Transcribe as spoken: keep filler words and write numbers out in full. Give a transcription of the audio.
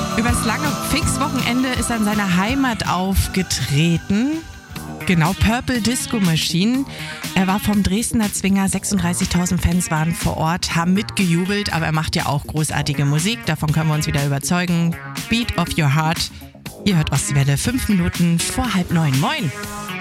Übers lange Pfingstwochenende ist er in seiner Heimat aufgetreten. Genau, Purple Disco Machine. Er war vom Dresdner Zwinger, sechsunddreißigtausend Fans waren vor Ort, haben mitgejubelt, aber er macht ja auch großartige Musik, davon können wir uns wieder überzeugen. Beat of Your Heart. Ihr hört Ostwelle, fünf Minuten vor halb neun. Moin!